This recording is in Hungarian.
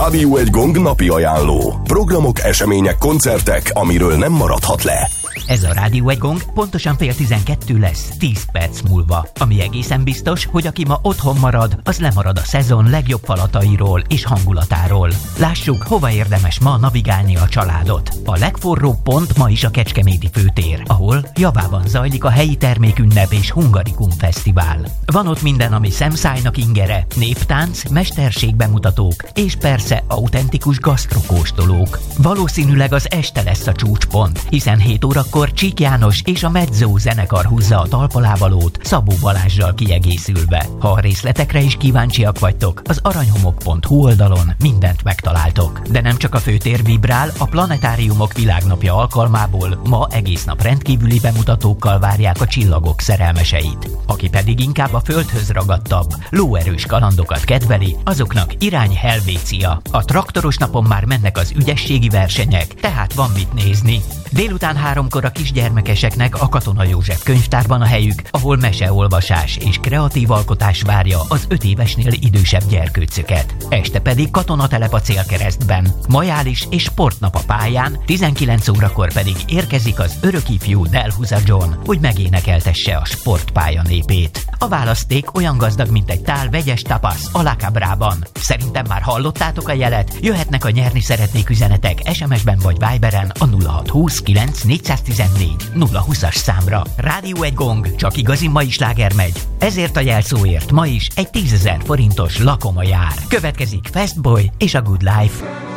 Rádió egy Gong napi ajánló. Programok, események, koncertek, amiről nem maradhat le. Ez a Rádió egy Gong pontosan 11:30 lesz, 10 perc múlva. Ami egészen biztos, hogy aki ma otthon marad, az lemarad a szezon legjobb falatairól és hangulatáról. Lássuk, hova érdemes ma navigálni a családot. A legforróbb pont ma is a Kecskeméti főtér, ahol javában zajlik a helyi termékünnep és Hungarikum Fesztivál. Van ott minden, ami szemszájnak ingere, néptánc, mesterségbemutatók és persze autentikus gasztrokóstolók. Valószínűleg az este lesz a csúcspont, hiszen 7 órakor Csík János és a Mezzo zenekar húzza a talpalávalót Szabó Balázssal kiegészülve. Ha a részletekre is kíváncsiak vagytok, az aranyhomok.hu oldalon mindent megtaláltok. De nem csak a főtér vibrál, a Planetáriumok Világnapja alkalmából ma egész nap rendkívüli bemutatókkal várják a csillagok szerelmeseit. Aki pedig inkább a földhöz ragadtabb, lóerős kalandokat kedveli, azoknak irány Helvécia. A traktoros napon már mennek az ügyességi versenyek, tehát van mit nézni. Délután 3-kor a kisgyermekeseknek a Katona József könyvtárban a helyük, ahol meseolvasás és kreatív alkotás várja az 5 évesnél idősebb gyerkőcöket. Este pedig katonatelep a Célkeresztben. Majális és sportnap a pályán, 19 órakor pedig érkezik az örökifjú Delhuza John, hogy megénekeltesse a sportpálya népét. A választék olyan gazdag, mint egy tál vegyes tapas a La Cabrában. Szerintem már hallottátok a jelet, jöhetnek a nyerni szeretnék üzenetek SMS-ben vagy Viberen a 0620 9 414 020-as számra. Rádió egy Gong, csak igazi mai sláger megy. Ezért a jelszóért ma is egy 10 000 forintos lakoma jár. Következik Fastboy és a Good Life.